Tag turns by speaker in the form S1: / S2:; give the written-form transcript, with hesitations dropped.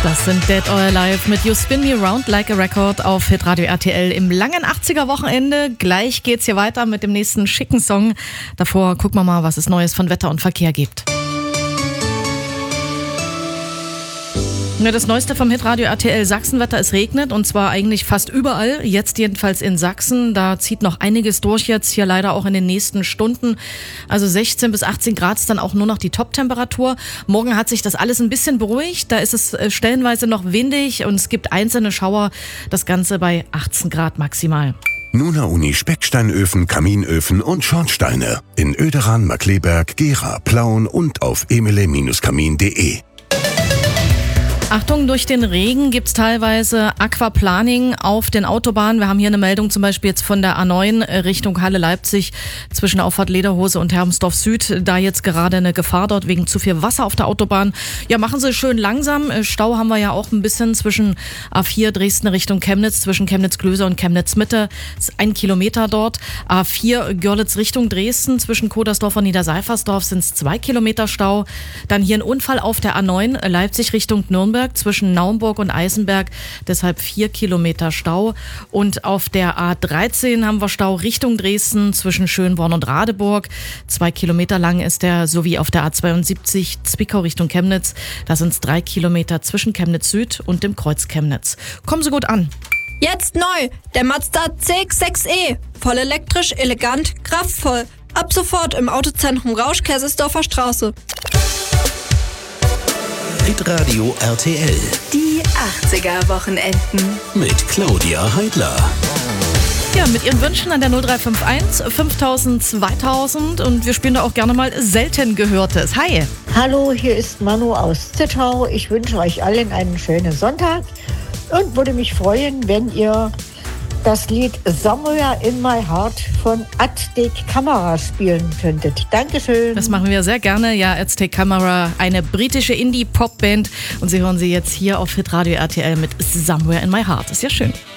S1: Das sind Dead or Alive mit You Spin Me Round Like a Record auf Hitradio RTL im langen 80er-Wochenende. Gleich geht's hier weiter mit dem nächsten schicken Song. Davor gucken wir mal, was es Neues von Wetter und Verkehr gibt. Ja, das Neueste vom Hitradio RTL Sachsenwetter, es regnet und zwar eigentlich fast überall, jetzt jedenfalls in Sachsen. Da zieht noch einiges durch jetzt, hier leider auch in den nächsten Stunden. Also 16 bis 18 Grad ist dann auch nur noch die Top-Temperatur. Morgen hat sich das alles ein bisschen beruhigt, da ist es stellenweise noch windig und es gibt einzelne Schauer, das Ganze bei 18 Grad maximal.
S2: Nuna Uni Specksteinöfen, Kaminöfen und Schornsteine in Oederan, Markkleeberg, Gera, Plauen und auf emele-kamin.de.
S1: Achtung, durch den Regen gibt's teilweise Aquaplaning auf den Autobahnen. Wir haben hier eine Meldung zum Beispiel jetzt von der A9 Richtung Halle-Leipzig zwischen Auffahrt Lederhose und Hermsdorf Süd. Da jetzt gerade eine Gefahr dort wegen zu viel Wasser auf der Autobahn. Ja, machen Sie schön langsam. Stau haben wir ja auch ein bisschen zwischen A4 Dresden Richtung Chemnitz, zwischen Chemnitz-Klöser und Chemnitz-Mitte. Das ist 1 Kilometer dort. A4 Görlitz Richtung Dresden, zwischen Kodersdorf und Niederseifersdorf sind es 2 Kilometer Stau. Dann hier ein Unfall auf der A9 Leipzig Richtung Nürnberg, zwischen Naumburg und Eisenberg, deshalb 4 Kilometer Stau. Und auf der A13 haben wir Stau Richtung Dresden, zwischen Schönborn und Radeburg. 2 Kilometer lang ist der, sowie auf der A72 Zwickau Richtung Chemnitz. Da sind es 3 Kilometer zwischen Chemnitz Süd und dem Kreuz Chemnitz. Kommen Sie gut an.
S3: Jetzt neu, der Mazda CX-6e. Voll elektrisch, elegant, kraftvoll. Ab sofort im Autozentrum Rausch, Kaisersdorfer Straße.
S4: Hitradio RTL.
S5: Die 80er-Wochenenden.
S4: Mit Claudia Heidler.
S1: Ja, mit Ihren Wünschen an der 0351 5000 2000 und wir spielen da auch gerne mal selten Gehörtes. Hi!
S6: Hallo, hier ist Manu aus Zittau. Ich wünsche euch allen einen schönen Sonntag und würde mich freuen, wenn ihr das Lied Somewhere in My Heart von Aztec Camera spielen könntet. Dankeschön.
S1: Das machen wir sehr gerne. Ja, Aztec Camera, eine britische Indie-Pop-Band und Sie hören sie jetzt hier auf Hitradio RTL mit Somewhere in My Heart. Ist ja schön.